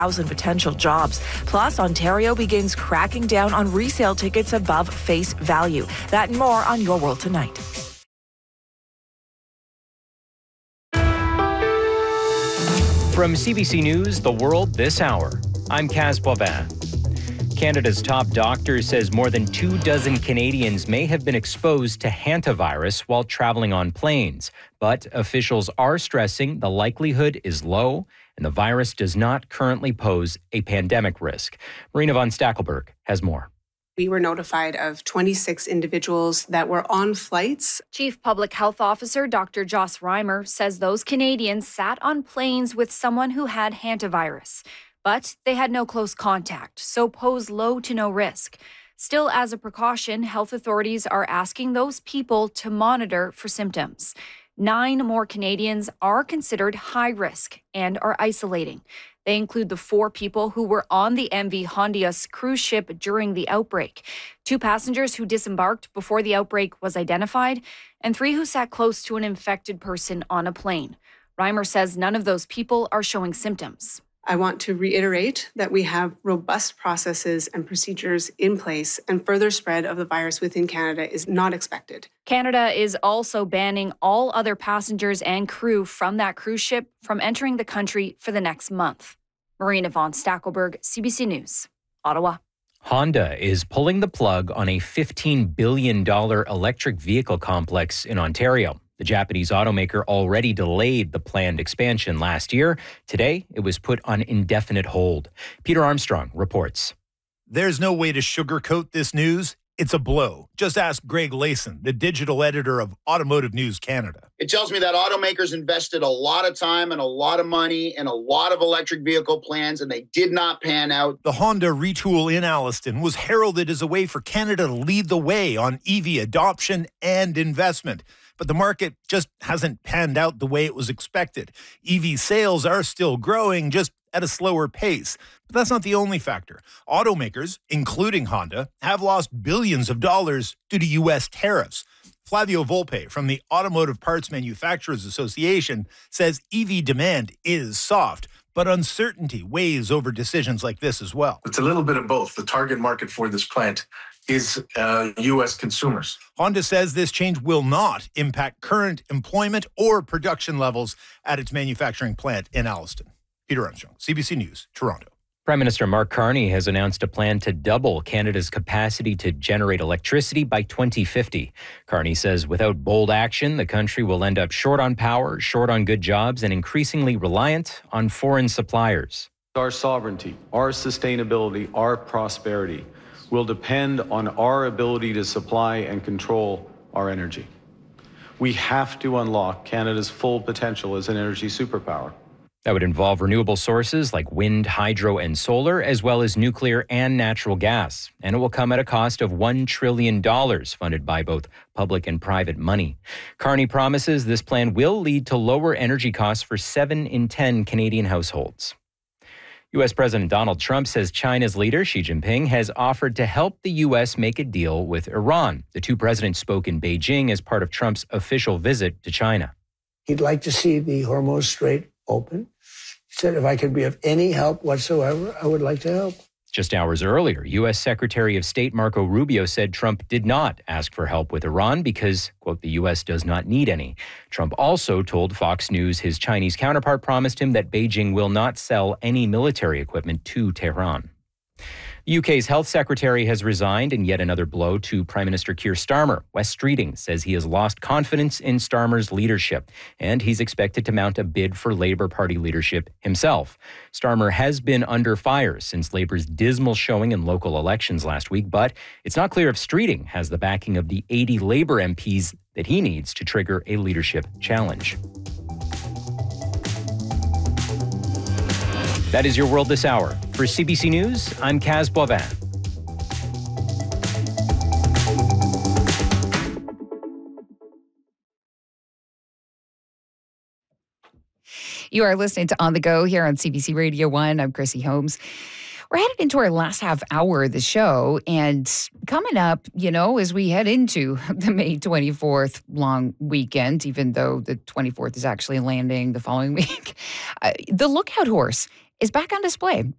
1,000 potential jobs. Plus, Ontario begins cracking down on resale tickets above face value. That and more on Your World Tonight. From CBC News, The World This Hour, I'm Kaz Boivin. Canada's top doctor says more than 24 Canadians may have been exposed to hantavirus while traveling on planes. But officials are stressing the likelihood is low and the virus does not currently pose a pandemic risk. Marina von Stackelberg has more. We were notified of 26 individuals that were on flights. Chief Public Health Officer Dr. Joss Reimer says those Canadians sat on planes with someone who had hantavirus. But they had no close contact, so pose low to no risk. Still, as a precaution, health authorities are asking those people to monitor for symptoms. 9 more Canadians are considered high risk and are isolating. They include the 4 people who were on the MV Hondias cruise ship during the outbreak, 2 passengers who disembarked before the outbreak was identified, and 3 who sat close to an infected person on a plane. Reimer says none of those people are showing symptoms. I want to reiterate that we have robust processes and procedures in place, and further spread of the virus within Canada is not expected. Canada is also banning all other passengers and crew from that cruise ship from entering the country for the next month. Marina von Stackelberg, CBC News, Ottawa. Honda is pulling the plug on a $15 billion electric vehicle complex in Ontario. The Japanese automaker already delayed the planned expansion last year. Today, it was put on indefinite hold. Peter Armstrong reports. There's no way to sugarcoat this news. It's a blow. Just ask Greg Layson, the digital editor of Automotive News Canada. It tells me that automakers invested a lot of time and a lot of money in a lot of electric vehicle plans, and they did not pan out. The Honda retool in Alliston was heralded as a way for Canada to lead the way on EV adoption and investment. But the market just hasn't panned out the way it was expected. EV sales are still growing, just at a slower pace. But that's not the only factor. Automakers, including Honda, have lost billions of dollars due to U.S. tariffs. Flavio Volpe from the Automotive Parts Manufacturers Association says EV demand is soft, but uncertainty weighs over decisions like this as well. It's a little bit of both. The target market for this plant is U.S. consumers. Honda says this change will not impact current employment or production levels at its manufacturing plant in Alliston. Peter Armstrong, CBC News, Toronto. Prime Minister Mark Carney has announced a plan to double Canada's capacity to generate electricity by 2050. Carney says without bold action, the country will end up short on power, short on good jobs, and increasingly reliant on foreign suppliers. Our sovereignty, our sustainability, our prosperity will depend on our ability to supply and control our energy. We have to unlock Canada's full potential as an energy superpower. That would involve renewable sources like wind, hydro, and solar, as well as nuclear and natural gas. And it will come at a cost of $1 trillion, funded by both public and private money. Carney promises this plan will lead to lower energy costs for 7 in 10 Canadian households. U.S. President Donald Trump says China's leader, Xi Jinping, has offered to help the U.S. make a deal with Iran. The two presidents spoke in Beijing as part of Trump's official visit to China. He'd like to see the Hormuz Strait open. He said if I could be of any help whatsoever, I would like to help. Just hours earlier, U.S. Secretary of State Marco Rubio said Trump did not ask for help with Iran because, quote, the U.S. does not need any. Trump also told Fox News his Chinese counterpart promised him that Beijing will not sell any military equipment to Tehran. The UK's health secretary has resigned in yet another blow to Prime Minister Keir Starmer. Wes Streeting says he has lost confidence in Starmer's leadership, and he's expected to mount a bid for Labour Party leadership himself. Starmer has been under fire since Labour's dismal showing in local elections last week, but it's not clear if Streeting has the backing of the 80 Labour MPs that he needs to trigger a leadership challenge. That is Your World This Hour. For CBC News, I'm Kaz Boivin. You are listening to On the Go here on CBC Radio 1. I'm Chrissy Holmes. We're headed into our last half hour of the show, and coming up, as we head into the May 24th long weekend, even though the 24th is actually landing the following week, the Lookout Horse is back on display